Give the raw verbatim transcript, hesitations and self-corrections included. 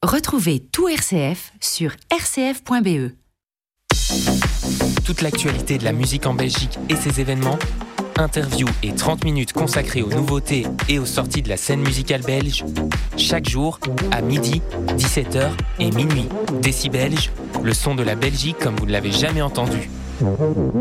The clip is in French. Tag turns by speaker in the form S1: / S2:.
S1: Retrouvez tout R C F sur r c f point b e.
S2: Toute l'actualité de la musique en Belgique et ses événements, interviews et trente minutes consacrées aux nouveautés et aux sorties de la scène musicale belge, chaque jour à midi, dix-sept heures et minuit. Décibelge, le son de la Belgique comme vous ne l'avez jamais entendu.